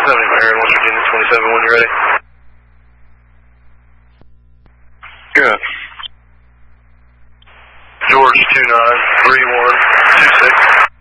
Aaron, West Virginia, 27, when you're ready. Good. George, 293126.